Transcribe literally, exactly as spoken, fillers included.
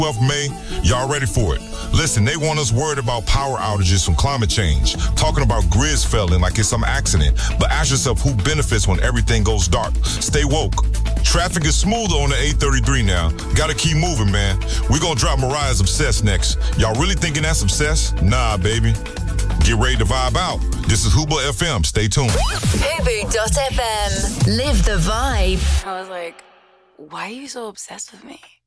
twelfth of May, y'all ready for it? Listen, they want us worried about power outages from climate change, talking about grids failing like it's some accident. But ask yourself who benefits when everything goes dark. Stay woke. Traffic is smoother on the eight thirty-three now. Gotta keep moving, man. We gonna drop Mariah's Obsessed next. Y'all really thinking that's Obsessed? Nah, baby. Get ready to vibe out. This is Huba F M. Stay tuned. Hubu dot F M. Live the vibe. I was like, why are you so obsessed with me?